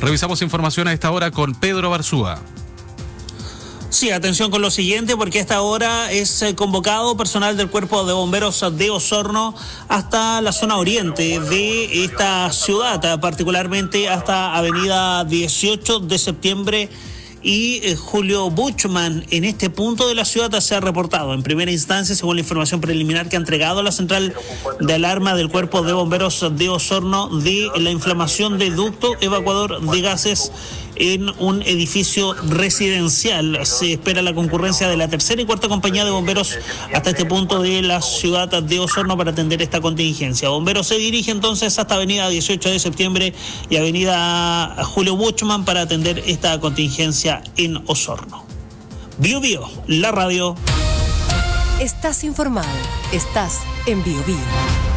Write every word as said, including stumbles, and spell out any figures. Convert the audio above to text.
Revisamos información a esta hora con Pedro Barzúa. Sí, atención con lo siguiente, porque a esta hora es convocado personal del Cuerpo de Bomberos de Osorno hasta la zona oriente de esta ciudad, particularmente hasta avenida dieciocho de septiembre y eh, Julio Buchmann. En este punto de la ciudad se ha reportado en primera instancia, según la información preliminar que ha entregado la central de alarma del Cuerpo de Bomberos de Osorno, de la inflamación de ducto evacuador de gases en un edificio residencial. Se espera la concurrencia de la tercera y cuarta compañía de bomberos hasta este punto de la ciudad de Osorno para atender esta contingencia. Bomberos se dirige entonces hasta avenida dieciocho de septiembre y avenida Julio Buchmann para atender esta contingencia en Osorno. Bio Bio, la radio. Estás informado, estás en Bio Bio.